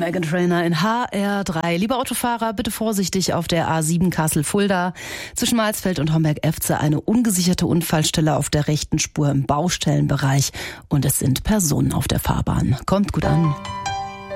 Meghan Trainor in HR3. Liebe Autofahrer, bitte vorsichtig auf der A7 Kassel-Fulda. Zwischen Marsfeld und Homberg-Efze eine ungesicherte Unfallstelle auf der rechten Spur im Baustellenbereich. Und es sind Personen auf der Fahrbahn. Kommt gut an.